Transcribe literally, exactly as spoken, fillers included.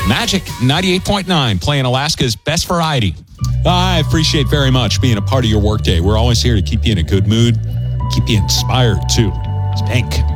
Magic ninety-eight point nine, playing Alaska's best variety. I appreciate very much being a part of your workday. We're always here to keep you in a good mood, keep you inspired, too. Spank.